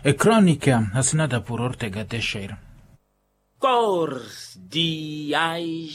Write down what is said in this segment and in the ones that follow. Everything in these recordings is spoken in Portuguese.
É crônica assinada por Ortega Teixeira. Cordiais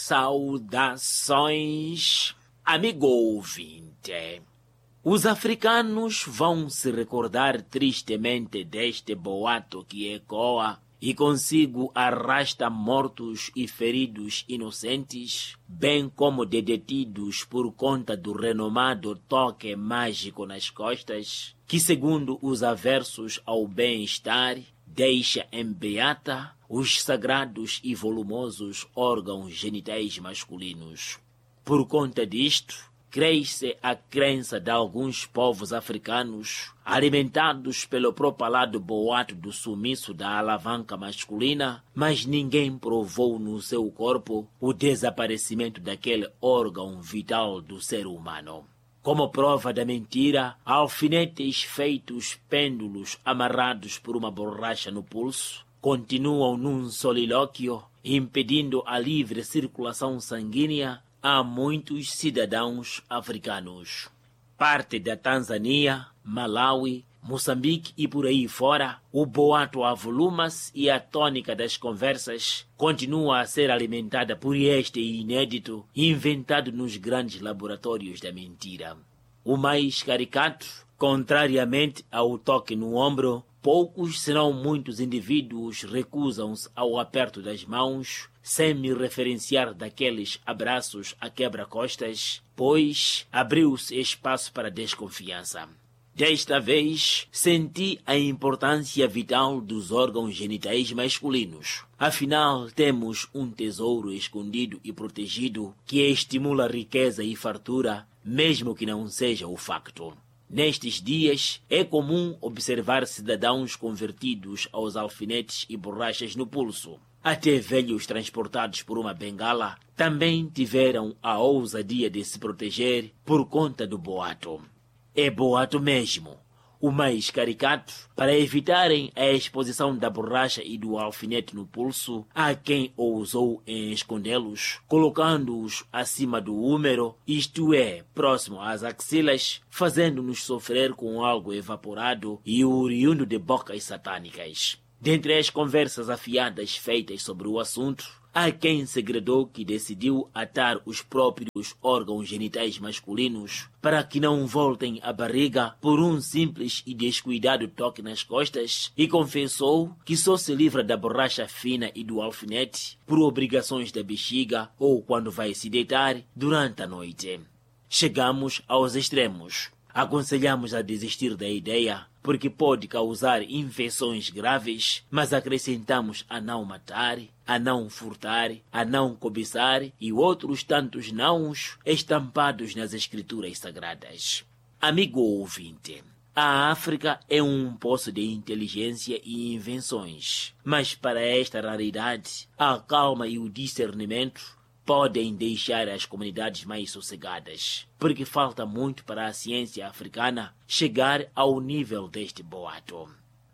saudações, amigo ouvinte. Os africanos vão se recordar tristemente deste boato que ecoa e consigo arrasta mortos e feridos inocentes, bem como de detidos por conta do renomado toque mágico nas costas, que segundo os aversos ao bem-estar, deixa em beata os sagrados e volumosos órgãos genitais masculinos. Por conta disto, cresce a crença de alguns povos africanos, alimentados pelo propalado boato do sumiço da alavanca masculina, mas ninguém provou no seu corpo o desaparecimento daquele órgão vital do ser humano. Como prova da mentira, alfinetes feitos pêndulos amarrados por uma borracha no pulso continuam num solilóquio, impedindo a livre circulação sanguínea a muitos cidadãos africanos. Parte da Tanzânia, Malawi, Moçambique e por aí fora, o boato avoluma-se e a tônica das conversas continua a ser alimentada por este inédito inventado nos grandes laboratórios da mentira. O mais caricato, contrariamente ao toque no ombro, poucos, senão muitos indivíduos recusam-se ao aperto das mãos, sem me referenciar daqueles abraços a quebra-costas, pois abriu-se espaço para desconfiança. Desta vez, senti a importância vital dos órgãos genitais masculinos. Afinal, temos um tesouro escondido e protegido que estimula riqueza e fartura, mesmo que não seja o facto. Nestes dias, é comum observar cidadãos convertidos aos alfinetes e borrachas no pulso. Até velhos transportados por uma bengala também tiveram a ousadia de se proteger por conta do boato. É boato mesmo, o mais caricato, para evitarem a exposição da borracha e do alfinete no pulso, há quem ousou em escondê-los, colocando-os acima do úmero, isto é, próximo às axilas, fazendo-nos sofrer com algo evaporado e oriundo de bocas satânicas. Dentre as conversas afiadas feitas sobre o assunto, há quem segredou que decidiu atar os próprios órgãos genitais masculinos para que não voltem à barriga por um simples e descuidado toque nas costas e confessou que só se livra da borracha fina e do alfinete por obrigações da bexiga ou quando vai se deitar durante a noite. Chegamos aos extremos. Aconselhamos a desistir da ideia porque pode causar infecções graves, mas acrescentamos a não matar, a não furtar, a não cobiçar e outros tantos nãos estampados nas escrituras sagradas. Amigo ouvinte, a África é um poço de inteligência e invenções, mas para esta raridade, a calma e o discernimento podem deixar as comunidades mais sossegadas, porque falta muito para a ciência africana chegar ao nível deste boato.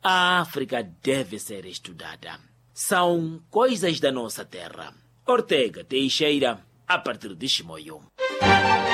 A África deve ser estudada. São coisas da nossa terra. Ortega Teixeira, a partir de Chimoio.